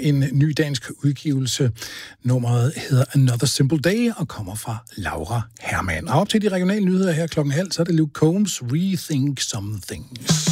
en ny dansk udgivelse. Nummeret hedder Another Simple Day og kommer fra Laura Hermann. Og op til de regionale nyheder her 12:30, så er det Luke Combs Rethink Some Things.